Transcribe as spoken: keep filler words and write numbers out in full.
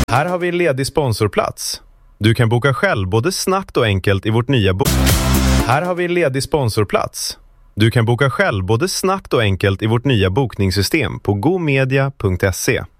Här har vi en ledig sponsorplats. Du kan boka själv både snabbt och enkelt i vårt nya bo- Här har vi en ledig sponsorplats. Du kan boka själv både snabbt och enkelt i vårt nya bokningssystem på gomedia punkt se.